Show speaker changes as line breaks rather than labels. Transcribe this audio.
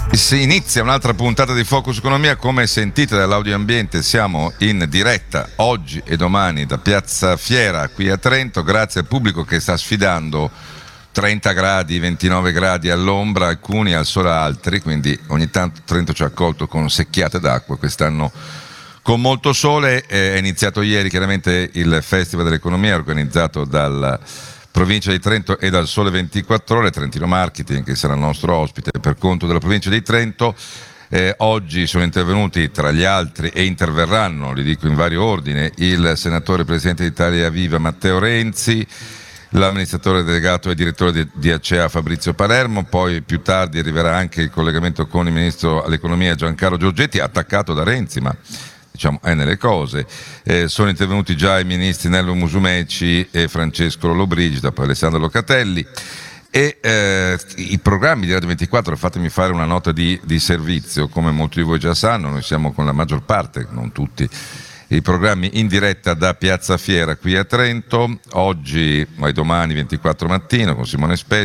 Si inizia un'altra puntata di Focus Economia. Come sentite dall'audioambiente, siamo in diretta oggi e domani da Piazza Fiera qui a Trento, grazie al pubblico che sta sfidando 30 gradi, 29 gradi all'ombra, alcuni al sole altri, quindi ogni tanto Trento ci ha accolto con secchiate d'acqua, quest'anno con molto sole. È iniziato ieri chiaramente il Festival dell'Economia organizzato dalla Provincia di Trento e dal Sole 24 Ore, Trentino Marketing, che sarà il nostro ospite per conto della Provincia di Trento. Oggi sono intervenuti tra gli altri e interverranno, li dico in vario ordine, il senatore presidente di Italia Viva Matteo Renzi, l'amministratore delegato e direttore di Acea Fabrizio Palermo, poi più tardi arriverà anche il collegamento con il ministro all'economia Giancarlo Giorgetti, attaccato da Renzi, ma diciamo è nelle cose. Sono intervenuti già i ministri Nello Musumeci e Francesco Lollobrigida, poi Alessandro Locatelli, e i programmi di Radio 24, fatemi fare una nota di servizio, come molti di voi già sanno, noi siamo con la maggior parte, non tutti, i programmi in diretta da Piazza Fiera qui a Trento, oggi e domani 24 mattino con Simone Spezia,